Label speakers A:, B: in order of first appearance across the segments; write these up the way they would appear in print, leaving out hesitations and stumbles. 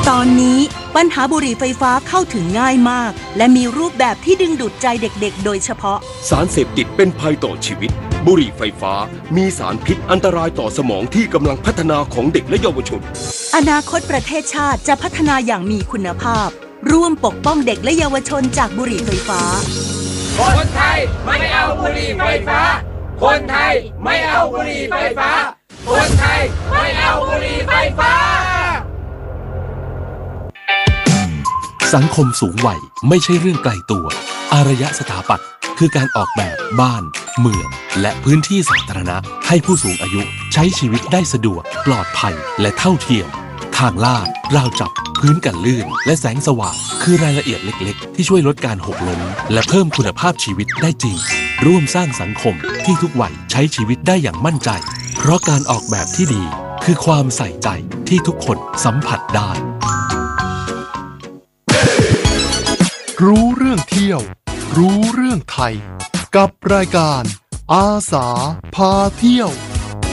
A: ตอนนี้ปัญหาบุหรี่ไฟฟ้าเข้าถึงง่ายมากและมีรูปแบบที่ดึงดูดใจเด็กๆโดยเฉพาะ
B: สารเสพติดเป็นภัยต่อชีวิตบุหรี่ไฟฟ้ามีสารพิษอันตรายต่อสมองที่กำลังพัฒนาของเด็กและเยาวชน
A: อนาคตประเทศชาติจะพัฒนาอย่างมีคุณภาพร่วมปกป้องเด็กและเยาวชนจากบุหรี่ไฟฟ้า
C: คนไทยไม่เอาบุหรี่ไฟฟ้าคนไทยไม่เอาบุหรี่ไฟฟ้าคนไทยไม่เอาบุหรี่ไฟฟ้า
D: สังคมสูงวัยไม่ใช่เรื่องไกลตัวอารยสถาปัตย์คือการออกแบบบ้านเมืองและพื้นที่สาธารณะให้ผู้สูงอายุใช้ชีวิตได้สะดวกปลอดภัยและเท่าเทียมทางลาดราวจับพื้นกันลื่นและแสงสว่างคือรายละเอียดเล็กๆที่ช่วยลดการหกล้มและเพิ่มคุณภาพชีวิตได้จริงร่วมสร้างสังคมที่ทุกวัยใช้ชีวิตได้อย่างมั่นใจเพราะการออกแบบที่ดีคือความใส่ใจที่ทุกคนสัมผัสได้
E: รู้เรื่องเที่ยวรู้เรื่องไทยกับรายการอาสาพาเที่ยว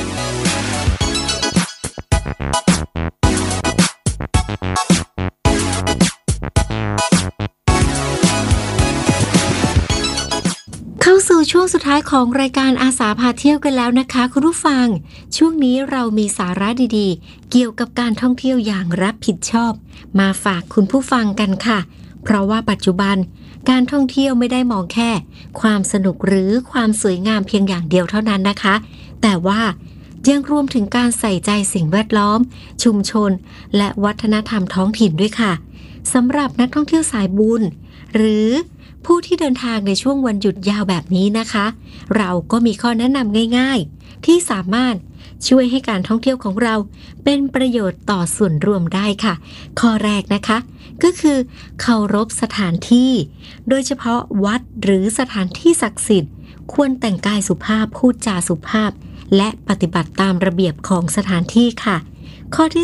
F: เข้าสู่ช่วงสุดท้ายของรายการอาสาพาเที่ยวกันแล้วนะคะคุณผู้ฟังช่วงนี้เรามีสาระดีๆเกี่ยวกับการท่องเที่ยวอย่างรับผิดชอบมาฝากคุณผู้ฟังกันค่ะเพราะว่าปัจจุบันการท่องเที่ยวไม่ได้มองแค่ความสนุกหรือความสวยงามเพียงอย่างเดียวเท่านั้นนะคะแต่ว่ายังรวมถึงการใส่ใจสิ่งแวดล้อมชุมชนและวัฒนธรรมท้องถิ่นด้วยค่ะสำหรับนักท่องเที่ยวสายบุญหรือผู้ที่เดินทางในช่วงวันหยุดยาวแบบนี้นะคะเราก็มีข้อแนะนำง่ายๆที่สามารถช่วยให้การท่องเที่ยวของเราเป็นประโยชน์ต่อส่วนรวมได้ค่ะข้อแรกนะคะก็คือเคารพสถานที่โดยเฉพาะวัดหรือสถานที่ศักดิ์สิทธิ์ควรแต่งกายสุภาพพูดจาสุภาพและปฏิบัติตามระเบียบของสถานที่ค่ะข้อที่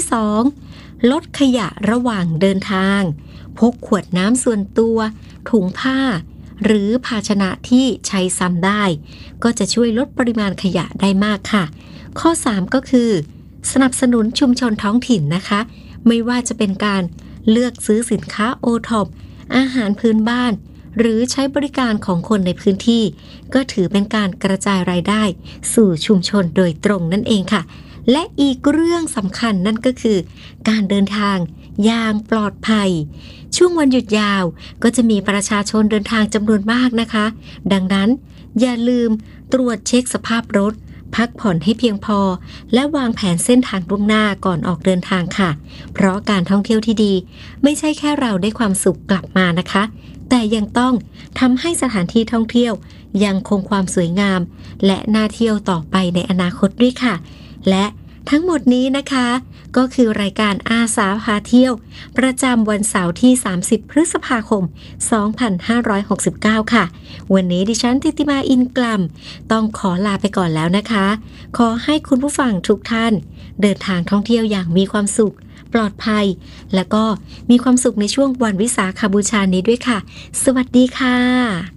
F: 2ลดขยะระหว่างเดินทางพกขวดน้ำส่วนตัวถุงผ้าหรือภาชนะที่ใช้ซ้ำได้ก็จะช่วยลดปริมาณขยะได้มากค่ะข้อ3ก็คือสนับสนุนชุมชนท้องถิ่นนะคะไม่ว่าจะเป็นการเลือกซื้อสินค้าโอท็อปอาหารพื้นบ้านหรือใช้บริการของคนในพื้นที่ก็ถือเป็นการกระจายรายได้สู่ชุมชนโดยตรงนั่นเองค่ะและอีกเรื่องสำคัญนั่นก็คือการเดินทางอย่างปลอดภัยช่วงวันหยุดยาวก็จะมีประชาชนเดินทางจำนวนมากนะคะดังนั้นอย่าลืมตรวจเช็คสภาพรถพักผ่อนให้เพียงพอและวางแผนเส้นทางล่วงหน้าก่อนออกเดินทางค่ะเพราะการท่องเที่ยวที่ดีไม่ใช่แค่เราได้ความสุขกลับมานะคะแต่ยังต้องทำให้สถานที่ท่องเที่ยวยังคงความสวยงามและน่าเที่ยวต่อไปในอนาคตด้วยค่ะและทั้งหมดนี้นะคะก็คือรายการอาสาพาเที่ยวประจำวันเสาร์ที่30พฤษภาคม2569ค่ะวันนี้ดิฉันทิติมาอินกลัมต้องขอลาไปก่อนแล้วนะคะขอให้คุณผู้ฟังทุกท่านเดินทางท่องเที่ยวอย่างมีความสุขปลอดภัยและก็มีความสุขในช่วงวันวิสาขบูชานี้ด้วยค่ะสวัสดีค่ะ